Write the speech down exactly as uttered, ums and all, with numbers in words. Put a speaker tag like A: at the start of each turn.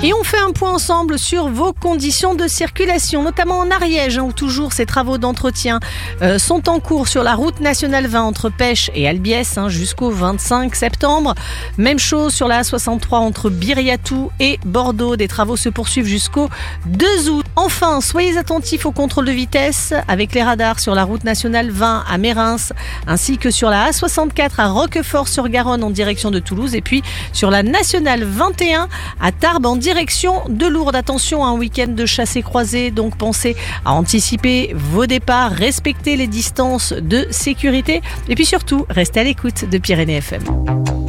A: Et on fait un point ensemble sur vos conditions de circulation, notamment en Ariège, hein, où toujours ces travaux d'entretien euh, sont en cours sur la route nationale vingt entre Pêche et Albiès hein, jusqu'au vingt-cinq septembre. Même chose sur la A soixante-trois entre Biriatou et Bordeaux. Des travaux se poursuivent jusqu'au deux août. Enfin, soyez attentifs au contrôle de vitesse avec les radars sur la route nationale vingt à Mérins, ainsi que sur la A soixante-quatre à Roquefort-sur-Garonne en direction de Toulouse, et puis sur la nationale vingt et un à Tarbes en direction de Lourdes. Attention à un week-end de chassés croisés, donc pensez à anticiper vos départs, respectez les distances de sécurité et puis surtout, restez à l'écoute de Pyrénées F M.